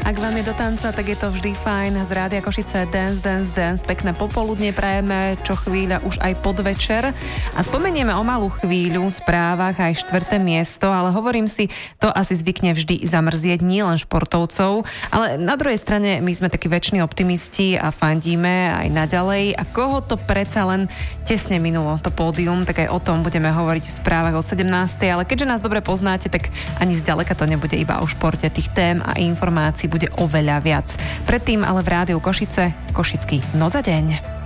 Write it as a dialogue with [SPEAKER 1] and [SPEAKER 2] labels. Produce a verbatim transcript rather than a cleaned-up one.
[SPEAKER 1] Ak vám je do tanca, tak je to vždy fajn. Z Rádia Košice Dance, Dance, Dance. Pekné popoludne prajeme, čo chvíľa už aj podvečer. A spomenieme o malú chvíľu v správach aj štvrté miesto, ale hovorím si, to asi zvykne vždy zamrzieť nielen športovcov, ale na druhej strane my sme takí väčšiní optimisti a fandíme aj naďalej. A koho to predsa len tesne minulo, to pódium, tak aj o tom budeme hovoriť v správach o sedemnástej. Ale keďže nás dobre poznáte, tak ani zďaleka to nebude iba o športe. Tých tém a informácií bude oveľa viac. Predtým ale v Rádiu Košice Košický Noc a deň.